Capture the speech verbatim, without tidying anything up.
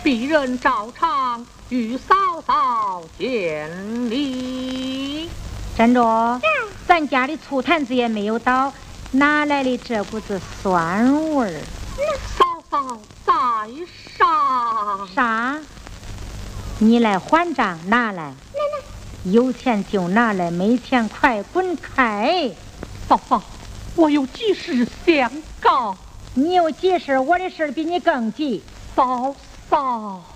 鄙人照常与嫂嫂见礼。 站着，咱家的醋坛子也没有倒，哪来的这股子酸味儿？ 嫂嫂在上。 啥？你来还账，拿来。有钱就拿来，没钱快滚开！ 嫂嫂，我有急事相告。 你有急事，我的事比你更急。 嫂嫂。